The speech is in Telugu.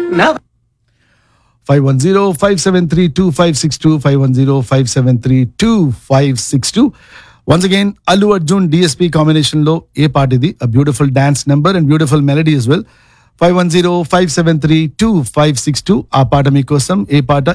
నా 510-573-2562, 510-573-2562. Once again, Allu Arjun DSP combination లో ఏ పాట ఇది? A beautiful dance number and beautiful melody as well. 510-573-2562 ఆ పాట మీకోసం. ఏ పాట?